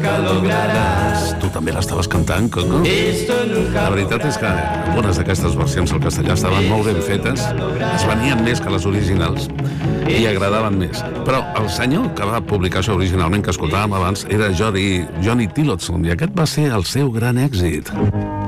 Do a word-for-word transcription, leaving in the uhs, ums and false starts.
nunca lograrás. Tu també l'estaves cantant, Coco? Esto nunca La veritat és que algunes d'aquestes versions al castellà estaven molt ben fetes, es venien més que les originals i agradaven més. Però el senyor que va publicar això originalment, que escoltàvem abans, era Johnny, Johnny Tillotson, i aquest va ser el seu gran èxit.